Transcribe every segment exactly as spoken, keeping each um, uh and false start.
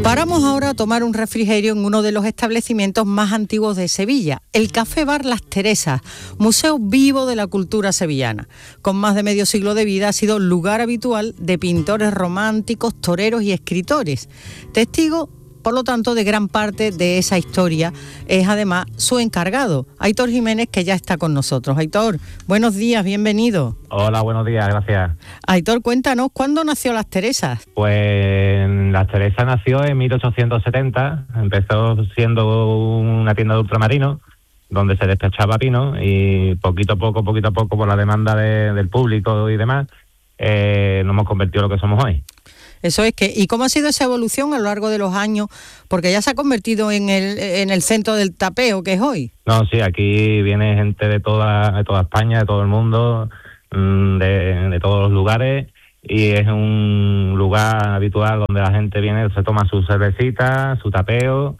Paramos ahora a tomar un refrigerio en uno de los establecimientos más antiguos de Sevilla, el Café Bar Las Teresas, museo vivo de la cultura sevillana. Con más de medio siglo de vida ha sido lugar habitual de pintores románticos, toreros y escritores. Testigo, por lo tanto, de gran parte de esa historia es además su encargado, Aitor Jiménez, que ya está con nosotros. Aitor, buenos días, bienvenido. Hola, buenos días, gracias. Aitor, cuéntanos, ¿cuándo nació Las Teresas? Pues Las Teresas nació en mil ochocientos setenta, empezó siendo una tienda de ultramarinos, donde se despachaba pino, y poquito a poco, poquito a poco, por la demanda de, del público y demás, eh, nos hemos convertido en lo que somos hoy. Eso es que, ¿y cómo ha sido esa evolución a lo largo de los años? Porque ya se ha convertido en el en el centro del tapeo que es hoy. No, sí, aquí viene gente de toda de toda España, de todo el mundo, de, de todos los lugares, y es un lugar habitual donde la gente viene, se toma su cervecita, su tapeo,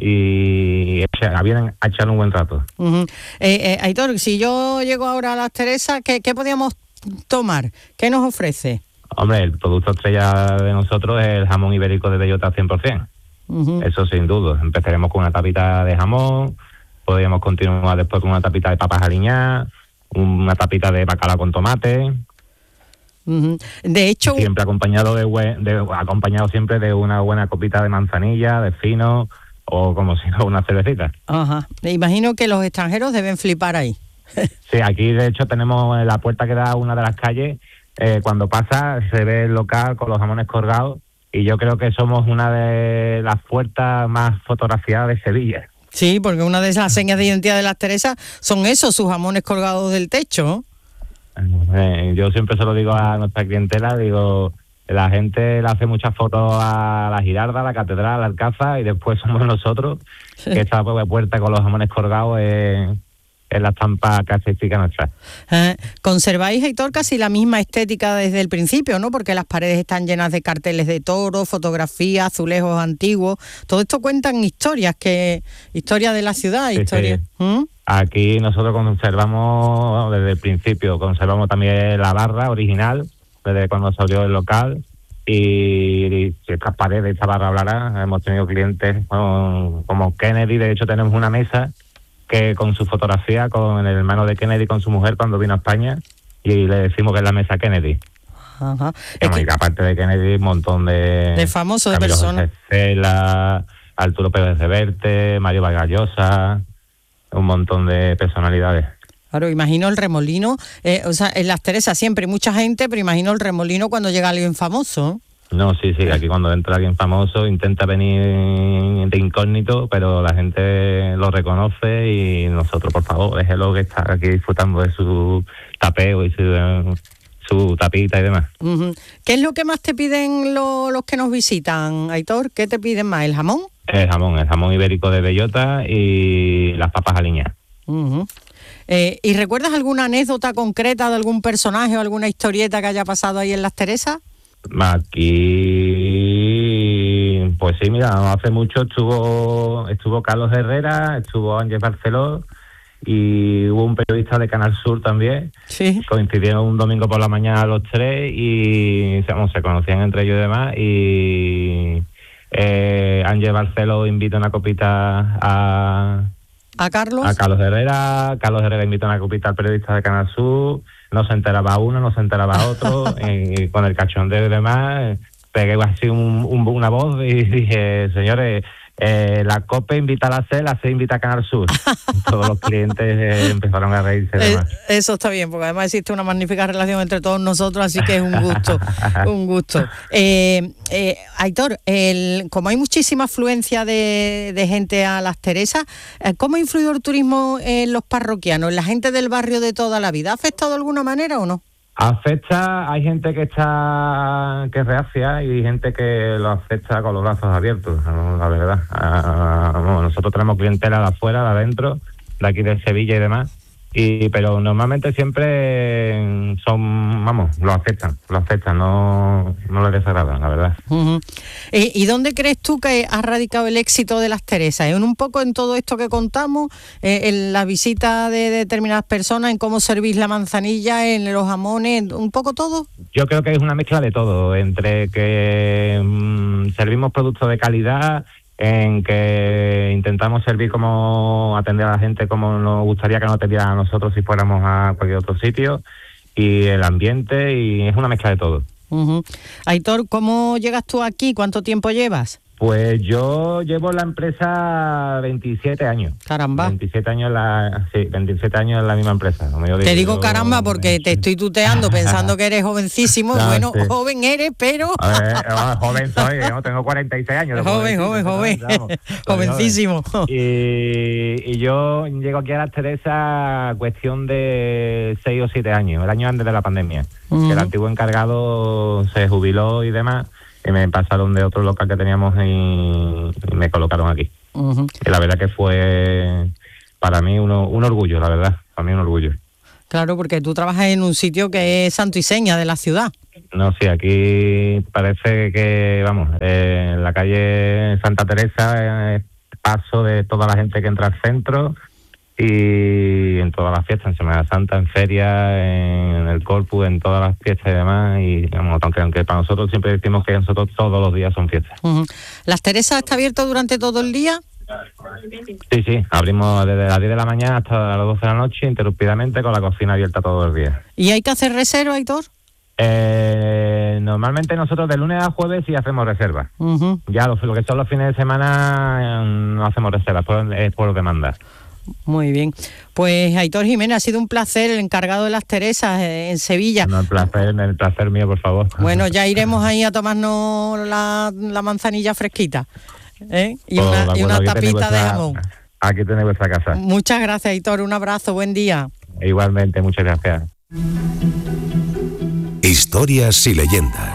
y echa, vienen a echar un buen rato. Uh-huh. eh, eh, Aitor, si yo llego ahora a Las Teresas, ¿qué, qué podríamos tomar? ¿Qué nos ofrece? Hombre, el producto estrella de nosotros es el jamón ibérico de bellota cien por ciento. Uh-huh. Eso sin duda. Empezaremos con una tapita de jamón, podríamos continuar después con una tapita de papas aliñadas, una tapita de bacalao con tomate. Uh-huh. De hecho, siempre acompañado de, de acompañado siempre de una buena copita de manzanilla, de fino, o como si no, una cervecita. Ajá. Me imagino que los extranjeros deben flipar ahí. Sí, aquí de hecho tenemos la puerta que da a una de las calles. Eh, cuando pasa se ve el local con los jamones colgados, y yo creo que somos una de las puertas más fotografiadas de Sevilla. Sí, porque una de esas señas de identidad de Las Teresas son esos, sus jamones colgados del techo. Eh, yo siempre se lo digo a nuestra clientela, digo, la gente le hace muchas fotos a la Girarda, a la Catedral, a la Alcázar, y después somos nosotros, sí. Que esta puerta con los jamones colgados es... es la estampa característica nuestra. Eh, conserváis, Aitor, casi la misma estética desde el principio, ¿no? Porque las paredes están llenas de carteles de toros, fotografías, azulejos antiguos. Todo esto cuentan historias, que historia de la ciudad, sí, historia. Sí. ¿Mm? Aquí nosotros conservamos desde el principio, conservamos también la barra original, desde cuando salió el local, y si estas paredes, esta barra hablará. Hemos tenido clientes como, como Kennedy, de hecho tenemos una mesa que con su fotografía, con el hermano de Kennedy, con su mujer cuando vino a España, y le decimos que es la mesa Kennedy. Ajá. Es que, aparte de Kennedy, un montón de... De famosos, de personas. Cela, Arturo Pérez Reverte, Mario Vargas Llosa, un montón de personalidades. Claro, imagino el remolino, eh, o sea, en Las Teresas siempre mucha gente, pero imagino el remolino cuando llega alguien famoso. No, sí, sí, aquí cuando entra alguien famoso intenta venir de incógnito, pero la gente lo reconoce, y nosotros, por favor, déjelo que está aquí disfrutando de su tapeo y su, su tapita y demás. Uh-huh. ¿Qué es lo que más te piden lo, los que nos visitan, Aitor? ¿Qué te piden más, el jamón? El jamón, el jamón ibérico de bellota y las papas aliñadas. Uh-huh. Eh, ¿Y recuerdas alguna anécdota concreta de algún personaje o alguna historieta que haya pasado ahí en Las Teresas? Aquí, pues sí, mira, no hace mucho estuvo estuvo Carlos Herrera, estuvo Ángel Barceló, y hubo un periodista de Canal Sur también. Sí. Coincidieron un domingo por la mañana los tres, y digamos, se conocían entre ellos y demás, y eh, Ángel Barceló invita una copita a... ¿A Carlos? A Carlos Herrera, Carlos Herrera invita una copita al periodista de Canal Sur, no se enteraba uno, no se enteraba otro, y con el cachondeo y demás, pegué así un, un, una voz y dije, señores, eh, la COPE invita a la C, la C invita a Canal Sur. Todos los clientes eh, empezaron a reírse. Eh, eso está bien, porque además existe una magnífica relación entre todos nosotros, así que es un gusto, un gusto. Eh, eh, Aitor, el, como hay muchísima afluencia de, de gente a Las Teresas, ¿cómo ha influido el turismo en los parroquianos, en la gente del barrio de toda la vida? ¿Ha afectado de alguna manera o no? Afecta, hay gente que está que es reacia, y gente que lo acepta con los brazos abiertos, la verdad. Ah, bueno, nosotros tenemos clientela de afuera, de adentro, de aquí de Sevilla y demás, y pero normalmente siempre son, vamos, lo aceptan, lo aceptan, no, no les desagrada, la verdad. Uh-huh. ¿Y, ¿Y dónde crees tú que ha radicado el éxito de Las Teresas? ¿En un poco en todo esto que contamos, eh, en la visita de determinadas personas, en cómo servís la manzanilla, en los jamones, un poco todo? Yo creo que es una mezcla de todo, entre que mmm, servimos servimos productos de calidad, en que intentamos servir como atender a la gente como nos gustaría que nos atendieran a nosotros si fuéramos a cualquier otro sitio, y el ambiente, y es una mezcla de todo. Uh-huh. Aitor, ¿cómo llegas tú aquí? ¿Cuánto tiempo llevas? Pues yo llevo en la empresa veintisiete años. Caramba. veintisiete años en la, sí, veintisiete años en la misma empresa. Como yo te digo yo, caramba porque te estoy tuteando pensando que eres jovencísimo. No, bueno, sí. Joven eres, pero... A ver, joven soy, yo tengo cuarenta y seis años. Joven, joven, joven. Jovencísimo. Y, y yo llego aquí a Las Teresas cuestión de seis o siete años, el año antes de la pandemia. Uh-huh. Que el antiguo encargado se jubiló y demás. Y me pasaron de otro local que teníamos y, y me colocaron aquí. Uh-huh. Y la verdad que fue para mí uno, un orgullo, la verdad, para mí un orgullo. Claro, porque tú trabajas en un sitio que es santo y seña de la ciudad. No, sí, aquí parece que, vamos, eh, en la calle Santa Teresa es paso de toda la gente que entra al centro, y en todas las fiestas, en Semana Santa, en ferias, en el Corpus, en todas las fiestas y demás, y vamos, aunque, aunque para nosotros siempre decimos que nosotros todos los días son fiestas. Uh-huh. ¿Las Teresas está abierto durante todo el día? Sí, sí, abrimos desde las diez de la mañana hasta las doce de la noche, interrumpidamente, con la cocina abierta todos los días. ¿Y hay que hacer reserva, Aitor? Eh, normalmente nosotros de lunes a jueves sí hacemos reservas. Uh-huh. Ya lo, lo que son los fines de semana eh, no hacemos reservas, por, es por demanda. Muy bien. Pues Aitor Jiménez, ha sido un placer, el encargado de Las Teresas eh, en Sevilla. No, el placer, el placer mío, por favor. Bueno, ya iremos ahí a tomarnos la, la manzanilla fresquita, ¿eh? Y pues, una, y una tapita vuestra, de jamón. Aquí tenéis vuestra casa. Muchas gracias, Aitor, un abrazo, buen día. Igualmente, muchas gracias. Historias y leyendas.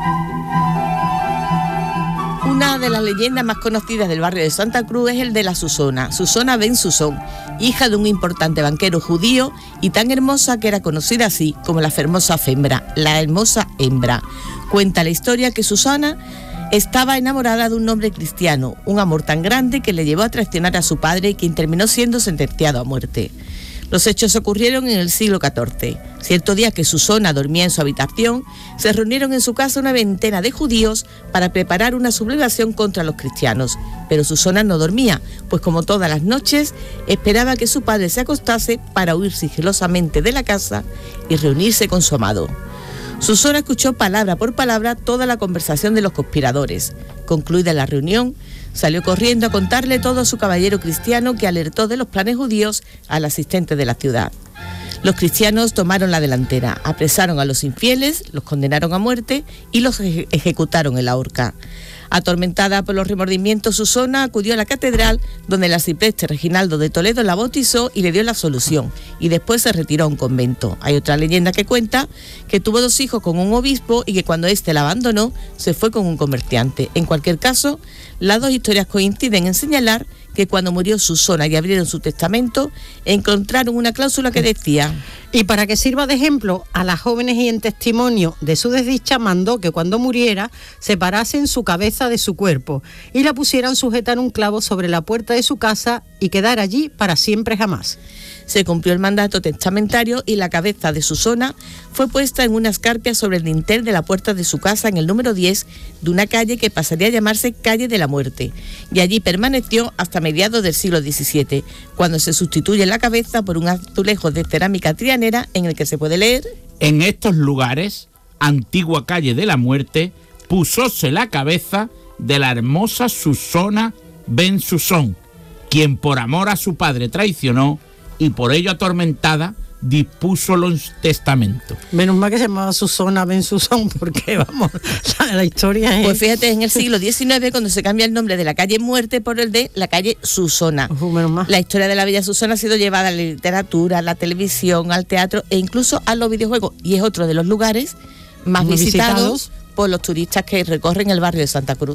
Una de las leyendas más conocidas del barrio de Santa Cruz es el de la Susona, Susona ben Susón, hija de un importante banquero judío y tan hermosa que era conocida así como la hermosa fembra, la hermosa hembra. Cuenta la historia que Susana estaba enamorada de un hombre cristiano, un amor tan grande que le llevó a traicionar a su padre, quien terminó siendo sentenciado a muerte. Los hechos ocurrieron en el siglo catorce. Cierto día que Susana dormía en su habitación, se reunieron en su casa una veintena de judíos para preparar una sublevación contra los cristianos. Pero Susana no dormía, pues como todas las noches, esperaba que su padre se acostase para huir sigilosamente de la casa y reunirse con su amado. Susana escuchó palabra por palabra toda la conversación de los conspiradores. Concluida la reunión, salió corriendo a contarle todo a su caballero cristiano, que alertó de los planes judíos al asistente de la ciudad. Los cristianos tomaron la delantera, apresaron a los infieles, los condenaron a muerte y los eje- ejecutaron en la horca. Atormentada por los remordimientos, Susana acudió a la catedral, donde el arcipreste Reginaldo de Toledo la bautizó y le dio la absolución, y después se retiró a un convento. Hay otra leyenda que cuenta que tuvo dos hijos con un obispo y que cuando éste la abandonó, se fue con un comerciante. En cualquier caso, las dos historias coinciden en señalar que cuando murió Susana y abrieron su testamento, encontraron una cláusula que decía: y para que sirva de ejemplo a las jóvenes y en testimonio de su desdicha, mandó que cuando muriera separasen su cabeza de su cuerpo y la pusieran sujeta en un clavo sobre la puerta de su casa y quedar allí para siempre jamás. Se cumplió el mandato testamentario y la cabeza de Susana fue puesta en una escarpia sobre el dintel de la puerta de su casa en el número diez de una calle que pasaría a llamarse Calle de la Muerte, y allí permaneció hasta mediados del siglo diecisiete, cuando se sustituye la cabeza por un azulejo de cerámica trianera en el que se puede leer: en estos lugares, antigua Calle de la Muerte, pusóse la cabeza de la hermosa Susana ben Susón, quien por amor a su padre traicionó y por ello atormentada dispuso los testamentos. Menos mal que se llamaba Susana ben Susón, porque vamos, la, la historia es... Pues fíjate, en el siglo diecinueve, cuando se cambia el nombre de la calle Muerte por el de la calle Susona. Uh, menos mal. La historia de la bella Susana ha sido llevada a la literatura, a la televisión, al teatro e incluso a los videojuegos, y es otro de los lugares más Muy visitados, visitados por los turistas que recorren el barrio de Santa Cruz.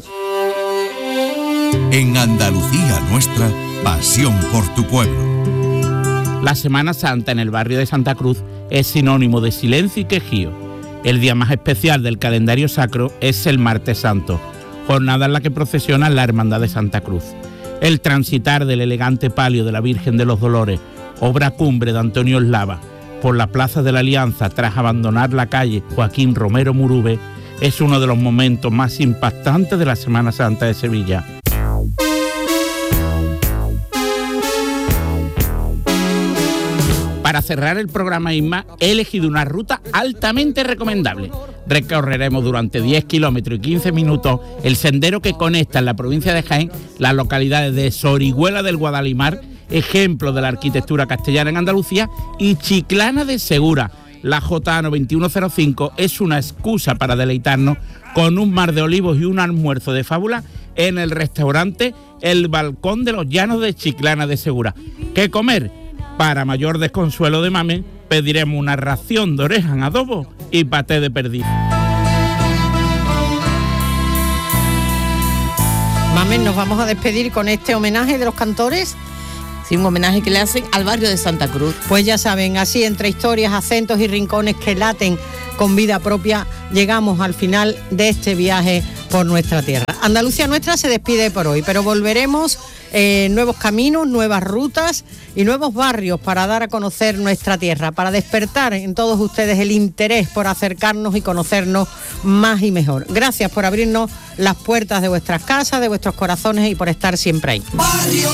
En Andalucía Nuestra, pasión por tu pueblo. La Semana Santa en el barrio de Santa Cruz es sinónimo de silencio y quejío. El día más especial del calendario sacro es el Martes Santo, jornada en la que procesiona la Hermandad de Santa Cruz. El transitar del elegante palio de la Virgen de los Dolores, obra cumbre de Antonio Eslava, por la Plaza de la Alianza tras abandonar la calle Joaquín Romero Murube, es uno de los momentos más impactantes de la Semana Santa de Sevilla. Para cerrar el programa, Isma, he elegido una ruta altamente recomendable. Recorreremos durante diez kilómetros y quince minutos el sendero que conecta en la provincia de Jaén las localidades de Sorihuela del Guadalimar, ejemplo de la arquitectura castellana en Andalucía, y Chiclana de Segura. La J A noventa y uno cero cinco es una excusa para deleitarnos con un mar de olivos y un almuerzo de fábula en el restaurante El Balcón de los Llanos de Chiclana de Segura. ¿Qué comer? Para mayor desconsuelo de Mame, pediremos una ración de oreja en adobo y paté de perdiz. Mame, nos vamos a despedir con este homenaje de los cantores. Sí, un homenaje que le hacen al barrio de Santa Cruz. Pues ya saben, así entre historias, acentos y rincones que laten con vida propia, llegamos al final de este viaje por nuestra tierra. Andalucía Nuestra se despide por hoy, pero volveremos eh, nuevos caminos, nuevas rutas y nuevos barrios para dar a conocer nuestra tierra, para despertar en todos ustedes el interés por acercarnos y conocernos más y mejor. Gracias por abrirnos las puertas de vuestras casas, de vuestros corazones y por estar siempre ahí. Barrio